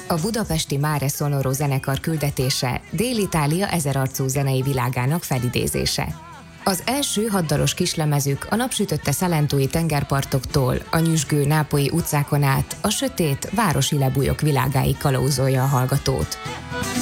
A budapesti Mare Sonoro zenekar küldetése Dél-Itália ezerarcú zenei világának felidézése. Az első 6 dalos kislemezük a napsütötte szalentói tengerpartoktól, a nyüzsgő nápolyi utcákon át, a sötét, városi lebújok világáig kalauzolja a hallgatót.